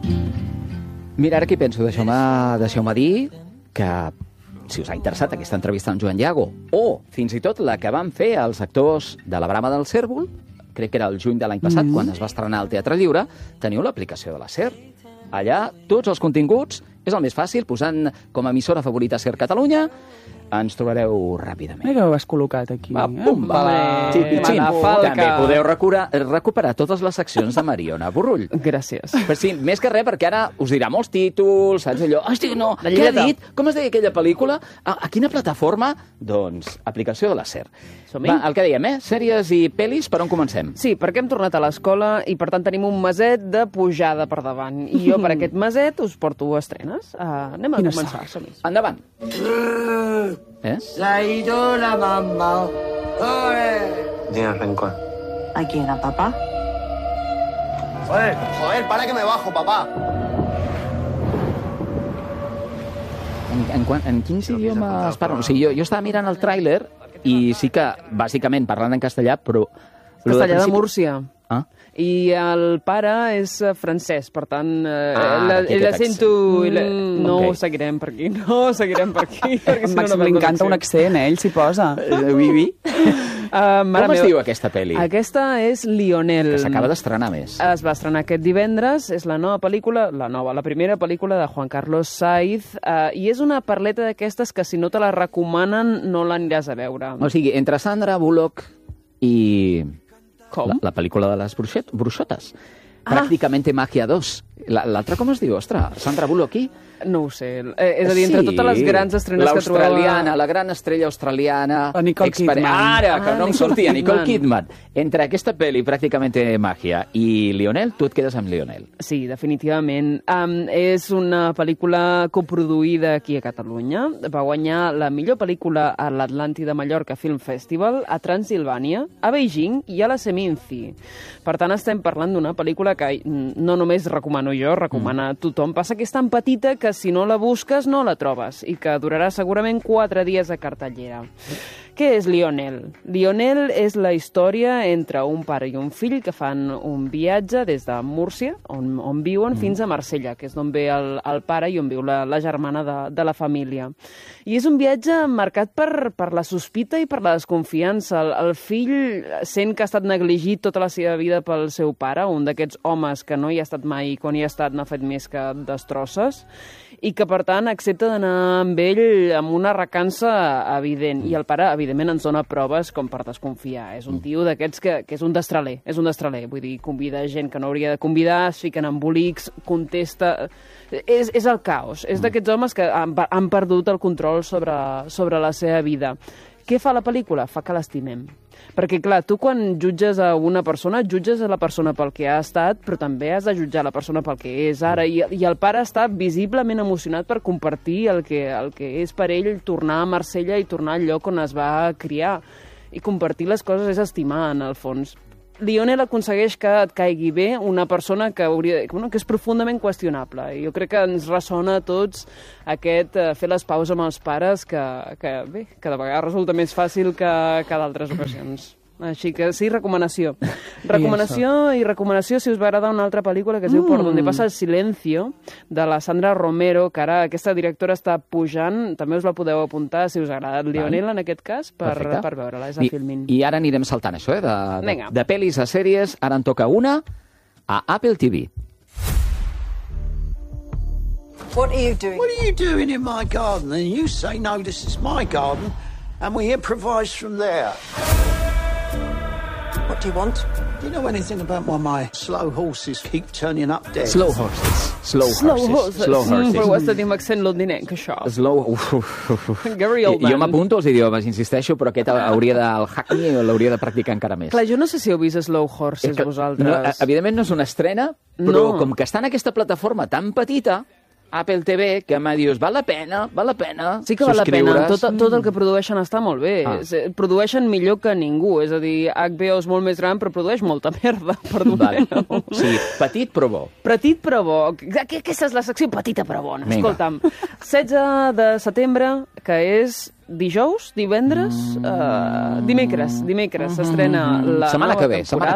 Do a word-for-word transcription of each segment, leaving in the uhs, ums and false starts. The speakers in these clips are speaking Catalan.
Mira, ara què penso? Deixeu-me deixeu dir que si us ha interessat aquesta entrevista amb Joan Llago, o fins i tot la que van fer els actors de La Brama del Cérvol, crec que era el juny de l'any passat, mm-hmm. quan es va estrenar al Teatre Lliure, teniu l'aplicació de la SER. Allà, tots els continguts, és el més fàcil, posant com a emissora favorita SER Catalunya, ens trobareu ràpidament. Mira que ho has col·locat aquí. Va, pum, va, va. Xip-xip. També podeu recuperar, recuperar totes les seccions de Mariona Borrull. Gràcies. Però sí, més que res, perquè ara us dirà molts títols, saps allò? Hosti, no, què ha dit? Com es deia aquella pel·lícula? A, a quina plataforma? Doncs, aplicació de la SER. Va, el que dèiem, eh? Sèries i pel·lis, per on comencem? Sí, perquè hem tornat a l'escola i, per tant, tenim un meset de pujada per davant. I jo, per aquest meset, us porto estrenes. Uh, anem a Quina començar. Som-hi. Endavant. ¿Eh? Se ha ido la mamá. Tiene rencor. ¿A quién? ¿A papá? Joder, joder, para que me bajo, papá. En, en, en quins idiomes parlen? O sigui, jo, jo estava mirant el tràiler i sí que, bàsicament, parlant en castellà, però... Castellà de Múrcia. Ah? I el pare és francès, per tant, eh, ah, la, la sento... La, no okay. ho seguirem per aquí, no ho seguirem per aquí. Màxim, li encanta un accent, eh? Ell s'hi posa. Oui, oui. Uh, Com es diu aquesta pel·li? Aquesta és Lionel. Que s'acaba d'estrenar més. Es va estrenar aquest divendres, és la nova pel·lícula, la nova, la primera pel·lícula de Juan Carlos Saiz, uh, i és una parleta d'aquestes que si no te la recomanen no l'aniràs a veure. O sigui, entre Sandra Bullock i... Com? La, la pel·lícula de les bruixet, bruixotes. Ah. Pràcticament Màgia dos. L'altra com es diu? Ostres, Sandra Bullock aquí? No ho sé. Eh, és a dir, entre sí. totes les grans estrenes que trobava... L'australiana, la gran estrella australiana... La Nicole Kidman. Ara, que ah, no em sortia, Nicole Kidman. Entre aquesta pel·li, pràcticament Màgia, i Lionel, tu et quedes amb Lionel. Sí, definitivament. Um, és una pel·lícula coproduïda aquí a Catalunya. Va guanyar la millor pel·lícula a l'Atlàntida Mallorca Film Festival, a Transilvània, a Beijing i a la Seminci. Per tant, estem parlant d'una pel·lícula que no només recomano jo, recomana mm. tothom. Passa que és tan petita que si no la busques no la trobes i que durarà segurament quatre dies a cartellera. Què és Lionel? Lionel és la història entre un pare i un fill que fan un viatge des de Múrcia, on, on viuen, mm. fins a Marsella, que és d'on ve el, el pare i on viu la, la germana de, de la família. I és un viatge marcat per, per la sospita i per la desconfiança. El, el fill sent que ha estat negligit tota la seva vida pel seu pare, un d'aquests homes que no hi ha estat mai i quan hi ha estat n'ha fet més que destrosses, i que, per tant, accepta d'anar amb ell amb una recança evident. I el pare, evidentment, ens dona proves com per desconfiar. És un tio d'aquests que, que és un destraler, és un destraler. Vull dir, convida gent que no hauria de convidar, es fiquen embolics, contesta... És, és el caos. És d'aquests homes que han, han perdut el control sobre, sobre la seva vida. Què fa la pel·lícula? Fa que l'estimem. Perquè, clar, tu quan jutges a una persona, jutges a la persona pel que ha estat, però també has de jutjar la persona pel que és ara. I, i el pare està visiblement emocionat per compartir el que, el que és per ell tornar a Marsella i tornar al lloc on es va criar. I compartir les coses és estimar, en el fons. Lionel aconsegueix que et caigui bé una persona que, hauria, bueno, que és profundament qüestionable. I jo crec que ens ressona a tots aquest uh, fer les paus amb els pares que, que, bé, que de vegades resulta més fàcil que, que d'altres ocasions. Així que sí, recomanació. Recomanació i recomanació si us va agradar una altra pel·lícula que es diu mm. Por donde pasa el silencio, de la Sandra Romero, que ara aquesta directora està pujant. També us la podeu apuntar si us ha agradat Lionel, en aquest cas, per, per veure-la. És a Filmin. I ara anirem saltant això, eh? De, de, de pel·lis a sèries. Ara en toca una a Apple T V. What are you doing? What are you doing in my garden? And you say, no, this is my garden, and we improvise from there. What do you want? Do you know anything about why my slow horses keep turning up dead? Slow horses. Slow, Slow horses. horses. Slow horses. Mm, però ho has de dir amb accent londinenc, això. Slow... Uf, uf, uf. Gary Oldman. Jo m'apunto als idiomes, insisteixo, però aquest hauria de... El Hackney l'hauria de practicar encara més. Clar, jo no sé si heu vist Slow Horses, que, vosaltres. No, evidentment no és una estrena, però no. Com que està en aquesta plataforma tan petita... Apple T V, que em dius, val la pena, val la pena Sí que val la pena, tot, tot el que produeixen està molt bé. Ah. Produeixen millor que ningú, és a dir, H B O és molt més gran, però produeix molta merda, perdoneu. Vale. Sí, petit però bo. Petit però bo. Aquesta és la secció petita però bona. Vinga. Escolta'm, setze de setembre, que és dijous, divendres, mm. uh, dimecres, dimecres s'estrena la setmana nova que ve, temporada,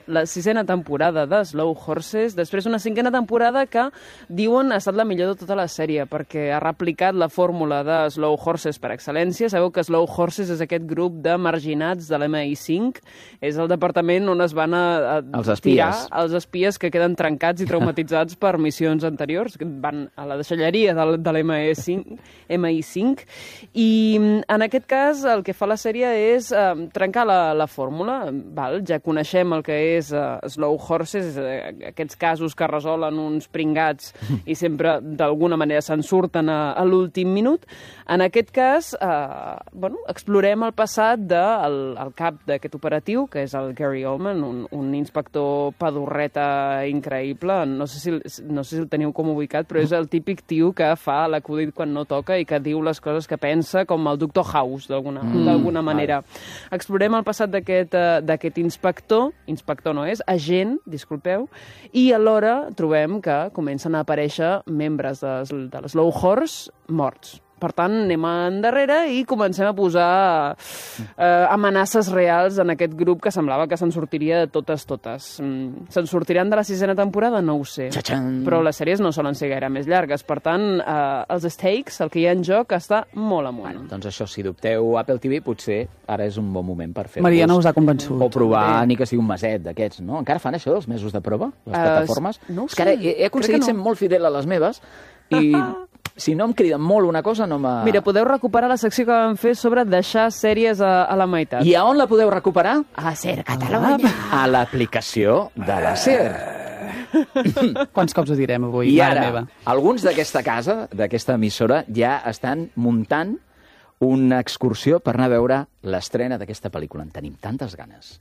la sisena temporada de Slow Horses, després una cinquena temporada que diuen ha estat la millor de tota la sèrie, perquè ha replicat la fórmula de Slow Horses per excel·lència. Sabeu que Slow Horses és aquest grup de marginats de l'M I cinc, és el departament on es van a, a els tirar espies. els espies que queden trencats i traumatitzats per missions anteriors, que van a la deixalleria de, de l'M I cinc, M I cinc, i en aquest cas el que fa la sèrie és eh, trencar la, la fórmula. Val? Ja coneixem el que és eh, Slow Horses, eh, aquests casos que resolen uns pringats i sempre d'alguna manera se'n surten a, a l'últim minut. En aquest cas, eh, bueno, explorem el passat del el cap d'aquest operatiu, que és el Gary Oldman, un, un inspector pedorreta increïble. No sé, si, no sé si el teniu com ubicat, però és el típic tio que fa l'acudit quan no toca i que diu les coses que pensa, com el doctor House, d'alguna mm, manera. Vale. Explorem el passat d'aquest uh, inspector, inspector no és, agent, disculpeu, i alhora trobem que comencen a aparèixer membres de, de l'Slow Horse morts. Per tant, anem endarrere i comencem a posar eh, amenaces reals en aquest grup que semblava que se'n sortiria de totes, totes. Mm, se'n sortiran de la sisena temporada? No ho sé. Txatxan. Però les sèries no solen ser gaire més llargues. Per tant, eh, els stakes, el que hi ha en joc, està molt amunt. Bueno, doncs això, si dubteu Apple T V, potser ara és un bon moment per fer-vos. Mariana us ha convençut. O provar, Bé. ni que sigui un meset d'aquests, no? Encara fan això, els mesos de prova, les Uh, plataformes? no ho És que ara sé. he, he aconseguit Crec que ser no. molt fidel a les meves i si no em crida molt una cosa, no me... Mira, podeu recuperar la secció que vam fer sobre deixar sèries a, a la meitat. I a on la podeu recuperar? A Ser Catalunya. A l'aplicació de la SER. Quants cops ho direm avui? I Mare ara, meva. alguns d'aquesta casa, d'aquesta emissora, ja estan muntant una excursió per anar a veure l'estrena d'aquesta pel·lícula. En tenim tantes ganes.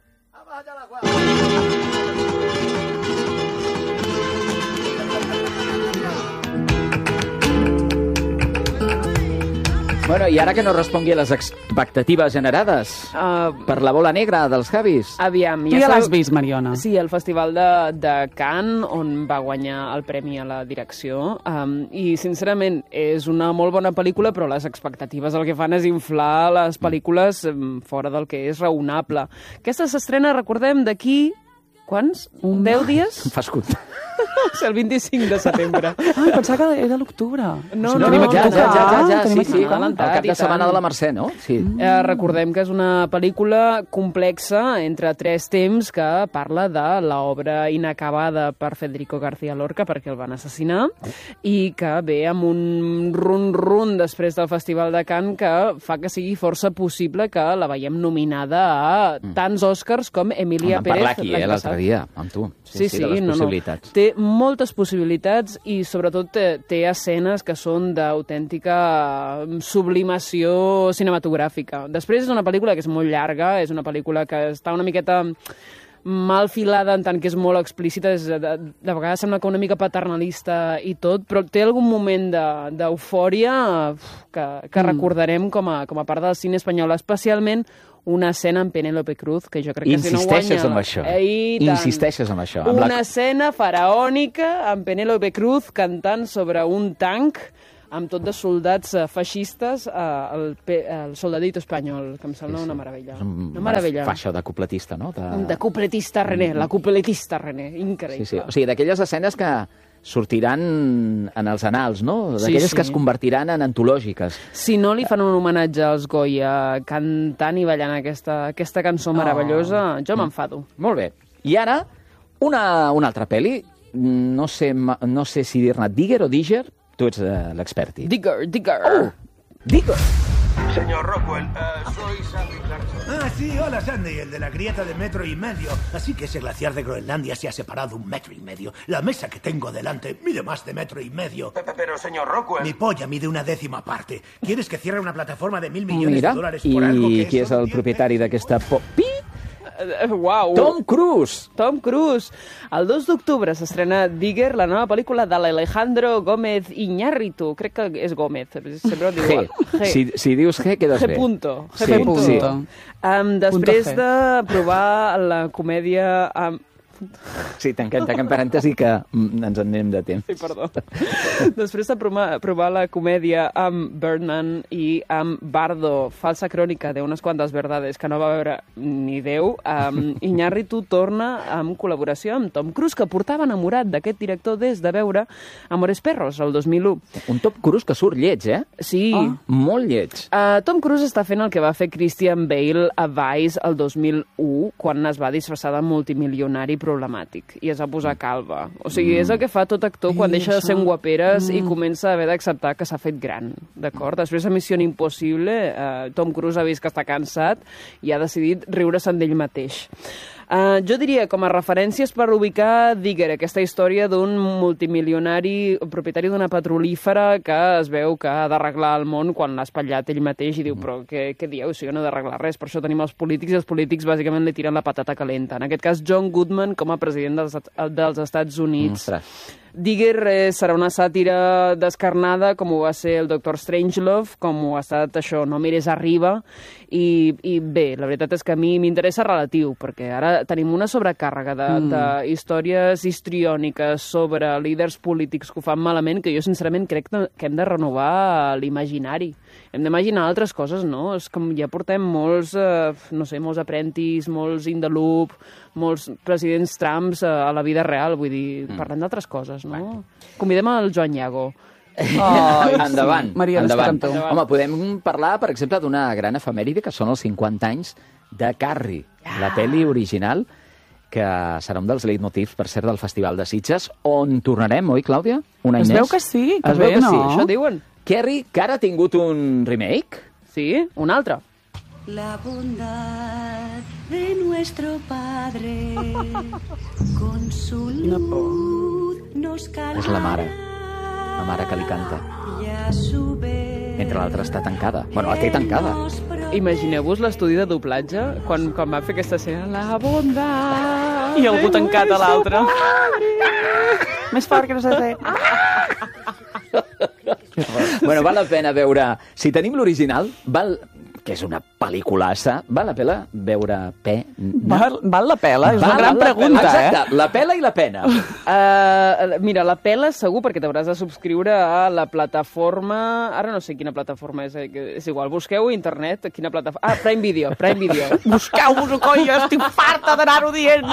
Bueno, i ara que no respongui a les expectatives generades Uh, per la bola negra dels Javis. aviam, Tu ja sabeu- l'has vist, Mariona. Sí, el Festival de, de Cannes, on va guanyar el premi a la direcció. Um, I, sincerament, és una molt bona pel·lícula, però les expectatives el que fan és inflar les pel·lícules um, fora del que és raonable. Aquesta s'estrena, recordem, d'aquí... Quants? Un deu dies? Em fas comptar. El vint-i-cinc de setembre. Ai, pensava que era l'octubre. No, Si no, tenim no, aquí ja, a ja, ja, ja, tocar, ja, tenim sí, aquí sí, a tocar. el cap i de setmana tant. de la Mercè, no? Sí. Eh, recordem que és una pel·lícula complexa entre tres temps que parla de l'obra inacabada per Federico García Lorca perquè el van assassinar i que ve amb un run-run després del Festival de Cannes que fa que sigui força possible que la veiem nominada a tants Oscars com Emilia En vam Pérez. parlar aquí, l'any eh, l'altre passat. dia, amb tu. Sí, sí, de les no, possibilitats. no. Té moltes possibilitats i sobretot té, té escenes que són d'autèntica sublimació cinematogràfica. Després és una pel·lícula que és molt llarga, és una pel·lícula que està una miqueta mal filada en tant que és molt explícita, és, de, de vegades sembla que una mica paternalista i tot, però té algun moment de- d'eufòria de, que, que mm. recordarem com a, com a part del cine espanyol, especialment una escena amb Penélope Cruz, que jo crec que si no guanya... Insisteixes amb això. Eh, i tant. Insisteixes amb això. Amb Una la... escena faraònica amb Penélope Cruz cantant sobre un tanc amb tot de soldats eh, feixistes, eh, el, pe- el soldadito espanyol, que em sembla una meravella. Una meravella. Fa això de cupletista, no? De... De cupletista René, la cupletista René, increïble. Sí, sí. O sigui, d'aquelles escenes que sortiran en els anals, no? Sí, D'aquelles sí. que es convertiran en antològiques. Si no li fan un homenatge als Goya cantant i ballant aquesta, aquesta cançó meravellosa, jo m'enfado. Molt bé. I ara, una, una altra pel·li. No sé, ma- no sé si dir-ne Digger o Digger. Tu ets uh, l'experti. Digger, Digger. Oh, Digger! Señor Rockwell, eh, soy Sandy Clarkson. Ah, sí, hola Sandy, el de la grieta de metro y medio. Así que ese glaciar de Groenlandia se ha separado un metro y medio. La mesa que tengo delante mide más de metro y medio. Pe- pe- Pero, señor Rockwell... Mi polla mide una décima parte. ¿Quieres que cierre una plataforma de mil millones Mira, de dólares por algo i que qui és son el diez propietari veces? d'aquesta... Po... Pi! Eh, Uau! Tom Cruise! Tom Cruise. El dos d'octubre s'estrena Digger, la nova pel·lícula de l'Alejandro Gómez Iñárritu. Crec que és Gómez, sempre ho diu. G. G. Si, si dius G, quedes G bé. punto. G Sí, punto. sí. Um, després Punto G. de provar la comèdia... Um, Sí, tanquem, tanquem parèntesi que mm, ens en anem de temps. Sí, perdó. Després de provar, provar la comèdia amb Birdman i amb Bardo, falsa crònica d'unes quantes verdades que no va veure ni Déu, um, Iñárritu torna amb col·laboració amb Tom Cruise, que portava enamorat d'aquest director des de veure Amores Perros, el dos mil u. Un Tom Cruise que surt lleig, eh? Sí. Oh. Molt lleig. Uh, Tom Cruise està fent el que va fer Christian Bale a Vice el dos mil u, quan es va disfressar de multimilionari problemàtic i es va posar calva. O sigui, mm. és el que fa tot actor quan I deixa això... de ser un guaperes mm. i comença a haver d'acceptar que s'ha fet gran, d'acord? Després de Missió Impossible, eh, Tom Cruise ha vist que està cansat i ha decidit riure-se'n d'ell mateix. Uh, jo diria, com a referències per ubicar Digger, aquesta història d'un multimilionari propietari d'una petrolífera que es veu que ha d'arreglar el món quan l'ha espatllat ell mateix i diu, però què, què dieu? Si jo no he d'arreglar res, per això tenim els polítics i els polítics bàsicament li tiren la patata calenta. En aquest cas, John Goodman com a president dels, dels Estats Units. Ostres. Digger eh, serà una sàtira descarnada, com ho va ser el doctor Strangelove, com ho ha estat això, No mires arriba, i, i bé, la veritat és que a mi m'interessa relatiu, perquè ara tenim una sobrecàrrega de, mm. de històries histriòniques sobre líders polítics que ho fan malament, que jo sincerament crec que hem de renovar l'imaginari. Hem d'imaginar altres coses, no? És com ja portem molts, eh, no sé, molts Apprentice, molts In the Loop, molts presidents Trumps eh, a la vida real, vull dir, mm. parlem d'altres coses, no? Convidem el Joan Iago. Oh, endavant, sí. Maria, endavant. endavant. Home, podem parlar, per exemple, d'una gran efemèride, que són els cinquanta anys de Carrie, ah. la pel·li original, que serà un dels leitmotivs, per cert, del Festival de Sitges, on tornarem, oi, Clàudia? Un any es més? veu que sí, que es bé, veu que no? sí. Això diuen. Carrie, que ara ha tingut un remake? Sí, un altre. La bondad de nuestro Padre con su luz nos calmará. És la mare, la mare que li canta. Entre l'altra està tancada. Bueno, la té tancada. Imagineu-vos l'estudi de doblatge quan, quan va fer aquesta escena. La bondat... I algú tancat a l'altre. Més fort que no s'ha de... Bueno, val la pena veure... Si tenim l'original, val... que és una pel·lículassa, val la pena veure pena? Val, val la pela? És val, una gran pregunta, pela. Exacte, eh? la pela i la pena. Uh, mira, la pela segur, perquè t'hauràs de subscriure a la plataforma... Ara no sé quina plataforma és, eh? És igual, busqueu a internet quina plataforma... Ah, Prime Video, Prime Video. Busqueu-vos-ho, coi, jo estic farta d'anar-ho dient.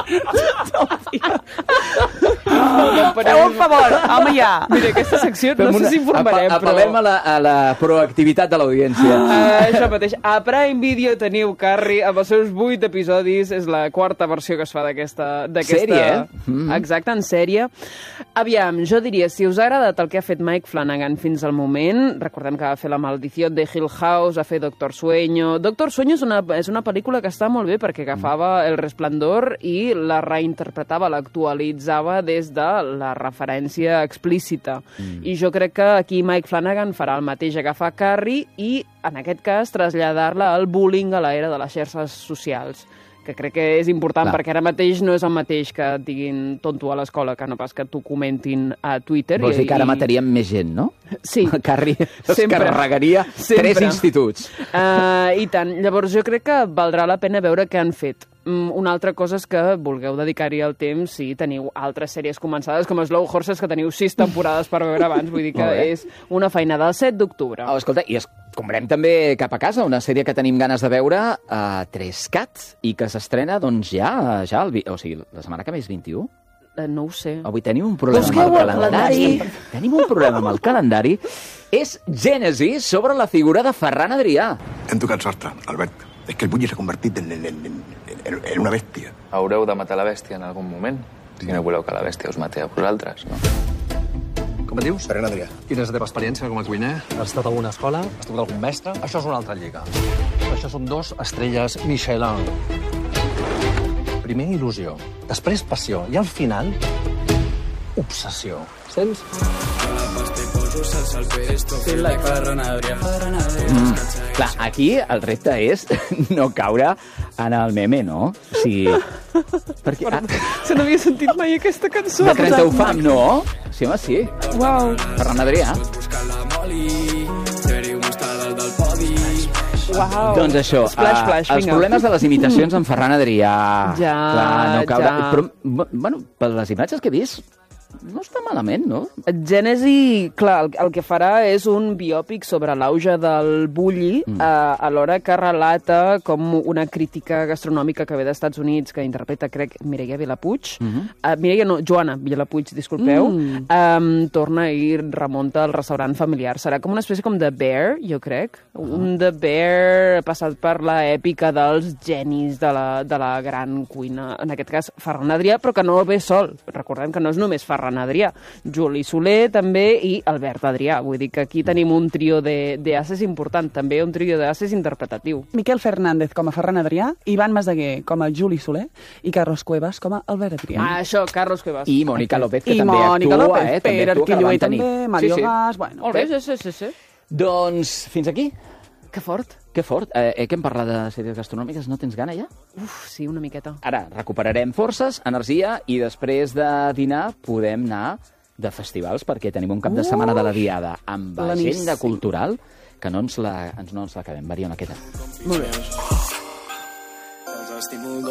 Feu un favor, home, ja. Mira, aquesta secció, no sé si informarem, però... Apel·lem a la, a la proactivitat de l'audiència. Uh, això mateix. A Prime Video teniu Carrie amb els seus vuit episodis. És la quarta versió que es fa d'aquesta... Sèrie, eh? Mm. Exacte, en sèrie. Aviam, jo diria, si us ha agradat el que ha fet Mike Flanagan fins al moment, recordem que va fer La maldició de Hill House, va fer Doctor Sueño... Doctor Sueño és una, és una pel·lícula que està molt bé perquè agafava El Resplendor i la reinterpretava, l'actualitzava des de la referència explícita. Mm. I jo crec que aquí Mike Flanagan farà el mateix, agafar Carrie i, en aquest cas, traslladar-la al bullying a l'era de les xarxes socials, que crec que és important. Clar. Perquè ara mateix no és el mateix que et diguin tonto a l'escola que no pas que t'ho comentin a Twitter. Vols dir que ara i... mataríem més gent, no? Sí. El Carrie es Sempre. carregaria Sempre. tres instituts. Uh, I tant. Llavors jo crec que valdrà la pena veure què han fet. Una altra cosa és que vulgueu dedicar-hi el temps si teniu altres sèries començades, com Slow Horses, que teniu sis temporades per veure abans. Vull dir que és una feina del set d'octubre. Oh, escolta, i escombrem també cap a casa una sèrie que tenim ganes de veure, uh, tres cat, i que s'estrena, doncs, ja, ja el, o sigui, la setmana que ve és vint-i-u? Uh, no ho sé. Avui tenim un problema Busqueu amb el calendari. calendari. Tenim un problema amb el calendari. És Gènesi sobre la figura de Ferran Adrià. Hem tocat sort, Albert. És que el Bulli s'ha convertit en, en, en, en, en una bèstia. Haureu de matar la bèstia en algun moment, si no voleu que la bèstia us mati a vosaltres, no? Com et dius? Ferran Adrià. Quina és la teva experiència com a cuiner? Has estat a alguna escola? Has tingut algun mestre? Això és una altra lliga. Això són dos estrelles Michelin. Primer il·lusió, després passió i al final obsessió. Sents? Mm, clar, aquí el repte és no caure en el meme, no? O sigui... Perquè, ah, Se n'havia sentit mai aquesta cançó. de trenta ufam, no? Sí, home, sí. Uau. Ferran Adrià. Uau. Doncs això, Splash, uh, splash, els vinga. problemes de les imitacions en Ferran Adrià. Ja, Clar, no caure. ja. Però, bueno, per les imatges que he vist, no està malament, no? Gènesi, clar, el, el que farà és un biòpic sobre l'auge del bulli, mm. eh, alhora que relata com una crítica gastronòmica que ve dels Estats Units, que interpreta, crec, Mireia Vilapuig. Mm -hmm. uh, Mireia no, Joana Vilapuig, disculpeu. Mm. Um, torna i remunta al restaurant familiar. Serà com una espècie com de Bear, jo crec. Uh -huh. Un de Bear passat per l'èpica dels genis de la, de la gran cuina. En aquest cas, Ferran Adrià, però que no ve sol. Recordem que no és només Ferran Adrià, Juli Soler també i Albert Adrià. Vull dir que aquí tenim un trio d'ases important, també un trio d'ases interpretatiu. Miquel Fernández com a Ferran Adrià, Ivan Masdeguer com a Juli Soler i Carlos Cuevas com a Albert Adrià. Ah, això, Carlos Cuevas. I Mònica López, que I també Mònica actua, López, eh? També Pere actua, que la Arquillué van tenir. també, Mario sí, sí. Gas, bueno. Molt bé, sí, sí, sí, sí. Doncs fins aquí. Que fort. Que fort. Eh, eh, que hem parlat de sèries gastronòmiques, no tens gana ja? Uf, sí, una miqueta. Ara recuperarem forces, energia, i després de dinar podem anar de festivals, perquè tenim un cap de setmana de la Diada amb agenda cultural que no ens la, ens, no ens l'acabem. Mariona, què tal? Molt bé.